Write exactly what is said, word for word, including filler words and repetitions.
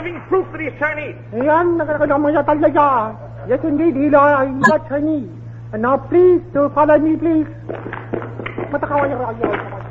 living proof that he's Chinese. Yan, nakakadamaya talaga. Yes, indeed, he is not Chinese. And now, please, to follow me, please. Matakawan niya rayo.